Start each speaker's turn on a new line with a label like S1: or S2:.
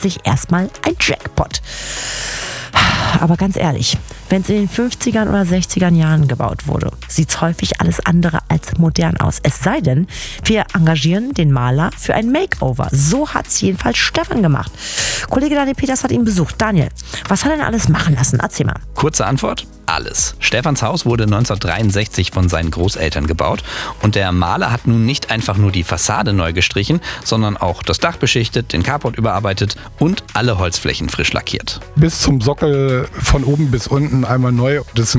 S1: grundsätzlich erstmal ein Jackpot. Aber ganz ehrlich, wenn es in den 50ern oder 60ern Jahren gebaut wurde, sieht es häufig alles andere als modern aus. Es sei denn, wir engagieren den Maler für ein Makeover. So hat es jedenfalls Stefan gemacht. Kollege Daniel Peters hat ihn besucht. Daniel, was hat er denn alles machen lassen? Erzähl mal.
S2: Kurze Antwort: alles. Stefans Haus wurde 1963 von seinen Großeltern gebaut und der Maler hat nun nicht einfach nur die Fassade neu gestrichen, sondern auch das Dach beschichtet, den Carport überarbeitet und alle Holzflächen frisch lackiert.
S3: Bis zum Sockel von oben bis unten einmal neu. Das